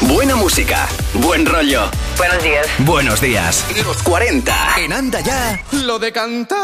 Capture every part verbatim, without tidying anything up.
Buena música, buen rollo. Buenos días. Buenos días. Los cuarenta. En Anda Ya. Lo de cantar.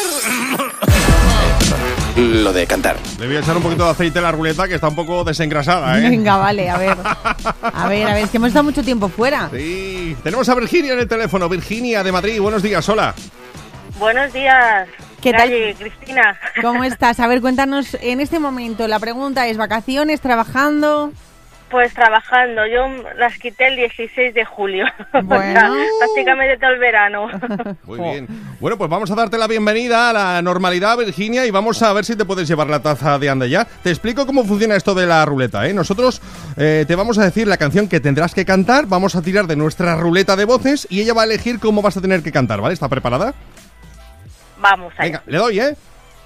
Lo de cantar. Le voy a echar un poquito de aceite a la ruleta, que está un poco desengrasada, ¿eh? Venga, vale, a ver. A ver, a ver, es que hemos estado mucho tiempo fuera. Sí. Tenemos a Virginia en el teléfono. Virginia de Madrid, buenos días, hola. Buenos días. ¿Qué tal? Calle, Cristina. ¿Cómo estás? A ver, cuéntanos en este momento. La pregunta es, ¿vacaciones, trabajando? Pues trabajando. Yo las quité el dieciséis de julio. Bueno. O sea, prácticamente todo el verano. Muy bien. Bueno, pues vamos a darte la bienvenida a la normalidad, Virginia, y vamos a ver si te puedes llevar la taza de Anda Ya. Te explico cómo funciona esto de la ruleta, ¿eh? Nosotros eh, te vamos a decir la canción que tendrás que cantar, vamos a tirar de nuestra ruleta de voces y ella va a elegir cómo vas a tener que cantar, ¿vale? ¿Está preparada? Vamos ahí. Venga, le doy, ¿eh?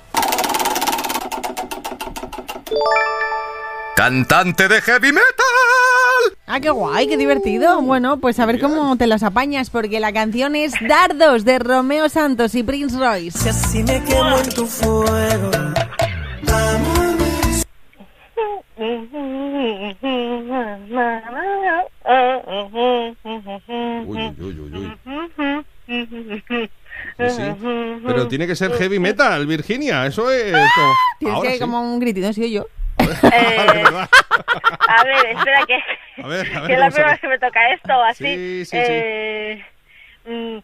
Cantante de heavy metal. Ah, qué guay, qué divertido. Bueno, pues a ver cómo te las apañas, porque la canción es Dardos, de Romeo Santos y Prince Royce. Si así me quemo en tu fuego, Uy, uy, uy, uy. Sí, sí. Pero tiene que ser heavy metal, Virginia. Eso es... como- Tienes Ahora que sí. como un gritito, soy yo. Eh, a ver, espera que, A ver, a ver, que es la vamos a primera ver. vez que me toca esto, así. Sí, sí, sí. eh, mm.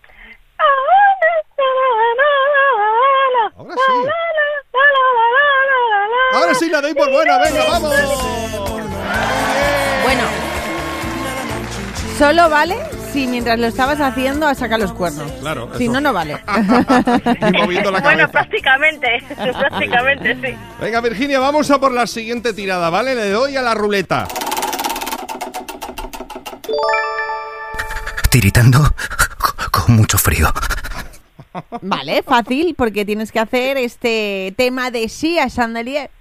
Ahora sí. Ahora sí la doy por buena, venga, vamos. Bueno, solo vale si mientras lo estabas haciendo has sacado los cuernos. Claro, Si eso. no, no vale. Y moviendo la Bueno, cabeza. prácticamente, prácticamente sí. Venga, Virginia, vamos a por la siguiente tirada, ¿vale? Le doy a la ruleta. Tiritando con mucho frío. Vale, fácil, porque tienes que hacer este tema de Sia Chandelier.